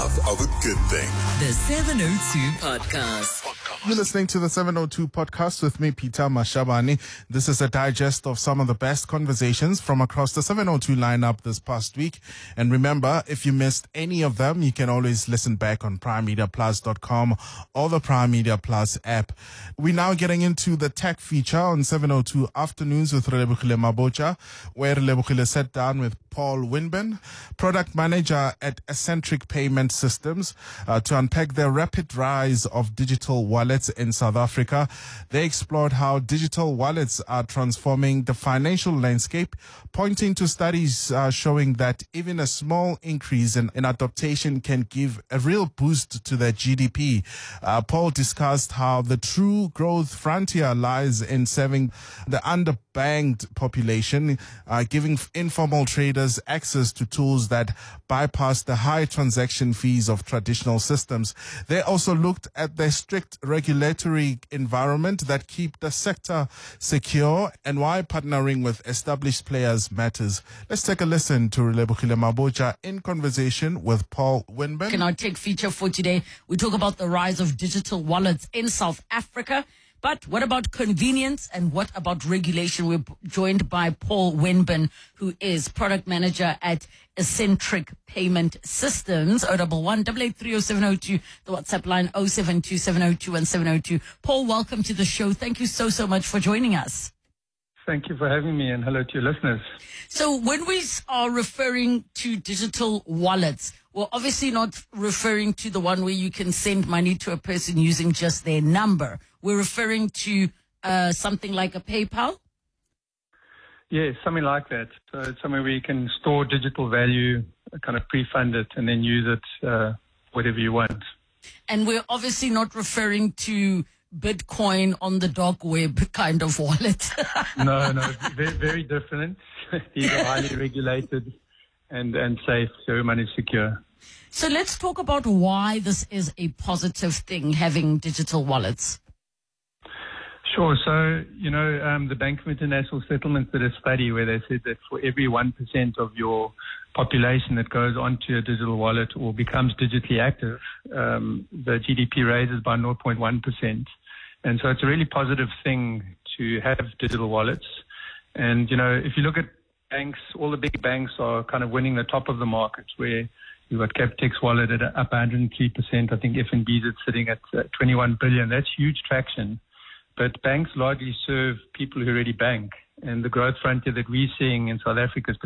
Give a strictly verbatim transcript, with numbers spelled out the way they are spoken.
half of a good thing. The seven oh two Podcast. You're listening to the seven oh two Podcast with me, Peter Mashabane. This is a digest of some of the best conversations from across the seven oh two lineup this past week. And remember, if you missed any of them, you can always listen back on prime media plus dot com or the Prime Media Plus app. We're now getting into the tech feature on seven oh two Afternoons with Relebohile Mabotja, where Relebohile sat down with Paul Winburn, product manager at Eccentric Payment Systems, uh, to unpack the rapid rise of digital wallets in South Africa. They explored how digital wallets are transforming the financial landscape, pointing to studies uh, showing that even a small increase in, in adoption can give a real boost to their G D P. Uh, Paul discussed how the true growth frontier lies in serving the underbanked population, uh, giving informal traders access to tools that bypass the high transaction fees of traditional systems. They also looked at the strict regulatory environment that keep the sector secure and why partnering with established players matters. Let's take a listen to Relebohile Mabotja in conversation with Paul Winburn. In our tech feature for today, we talk about the rise of digital wallets in South Africa. But what about convenience and what about regulation? We're joined by Paul Winburn, who is product manager at Eccentric Payment Systems. oh one one, eight eight three oh seven oh two, the WhatsApp line oh seven two seven oh two one seven oh two. Paul, welcome to the show. Thank you so, so much for joining us. Thank you for having me, and hello to your listeners. So when we are referring to digital wallets, we're obviously not referring to the one where you can send money to a person using just their number. We're referring to uh, something like a PayPal? Yes, something like that. So it's somewhere where you can store digital value, kind of pre-fund it, and then use it uh, whatever you want. And we're obviously not referring to Bitcoin on the dark web kind of wallet. no, no, very, very different. These are highly regulated and, and safe, so your money is secure. So let's talk about why this is a positive thing, having digital wallets. Sure. So, you know, um, the Bank of International Settlements did a study where they said that for every one percent of your population that goes onto a digital wallet or becomes digitally active, um, the G D P raises by zero point one percent. And so it's a really positive thing to have digital wallets. And, you know, if you look at banks, all the big banks are kind of winning the top of the market, where you've got Capitec's wallet at up one hundred three percent. I think F N B's is sitting at uh, twenty-one billion. That's huge traction. But banks largely serve people who already bank. And the growth frontier that we're seeing in South Africa,